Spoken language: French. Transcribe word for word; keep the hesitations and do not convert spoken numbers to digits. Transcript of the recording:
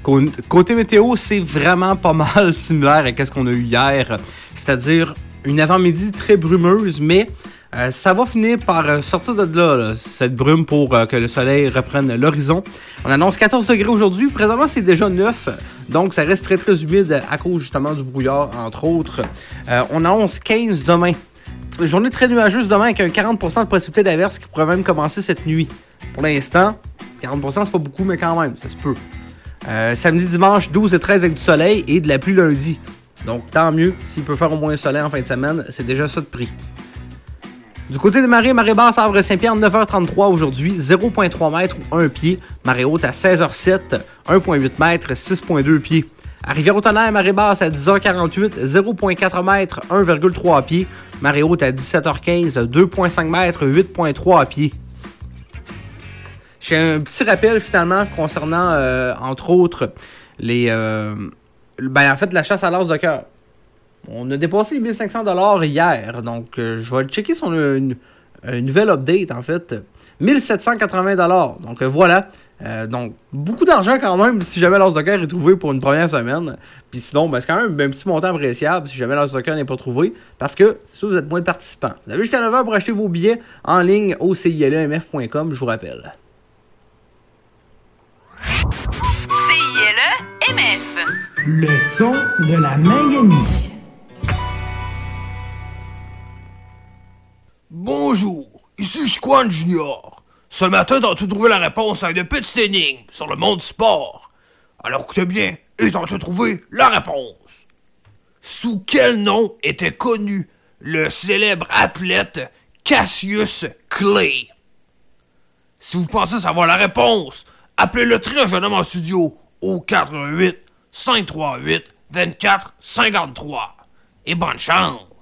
Côté météo, c'est vraiment pas mal similaire à ce qu'on a eu hier. C'est-à-dire une avant-midi très brumeuse, mais euh, ça va finir par euh, sortir de là, là, cette brume, pour euh, que le soleil reprenne l'horizon. On annonce quatorze degrés aujourd'hui. Présentement, c'est déjà neuf. Donc, ça reste très, très humide à cause justement du brouillard, entre autres. Euh, on annonce quinze demain. Journée très nuageuse demain avec un quarante pour cent de possibilité d'averse qui pourrait même commencer cette nuit. Pour l'instant, quarante pour cent c'est pas beaucoup, mais quand même, ça se peut. Euh, samedi, dimanche, douze et treize avec du soleil et de la pluie lundi. Donc, tant mieux. S'il peut faire au moins un soleil en fin de semaine, c'est déjà ça de prix. Du côté des marées, marée basse Havre-Saint-Pierre, neuf heures trente-trois aujourd'hui, zéro virgule trois mètres ou un pied. Marée haute à seize heures sept, un virgule huit mètres, six virgule deux pieds. À Rivière-au-Tonnerre, marée basse à dix heures quarante-huit, zéro virgule quatre mètres, un virgule trois pieds. Marée haute à dix-sept heures quinze, deux virgule cinq mètres, huit virgule trois pieds. J'ai un petit rappel finalement concernant, euh, entre autres, les, euh, ben, en fait, la chasse à l'as de cœur. On a dépassé les mille cinq cents dollars hier, donc euh, je vais checker sur une, une nouvelle update en fait. mille sept cent quatre-vingts dollars, donc euh, voilà. Euh, donc beaucoup d'argent quand même si jamais l'as de cœur est trouvé pour une première semaine. Puis sinon, ben, c'est quand même un petit montant appréciable si jamais l'as de cœur n'est pas trouvé, parce que si vous êtes moins de participants. Vous avez jusqu'à neuf heures pour acheter vos billets en ligne au C I L E M F point com, je vous rappelle. C I L E M F. Le son de la Manganie. Bonjour, ici Chiquan Junior. Ce matin, t'as-tu trouvé la réponse à une petite énigme sur le monde du sport? Alors écoutez bien, et t'as-tu trouvé la réponse? Sous quel nom était connu le célèbre athlète Cassius Clay? Si vous pensez savoir la réponse, appelez le très jeune homme en studio au quatre un huit, cinq trois huit, deux quatre cinq trois. Et bonne chance!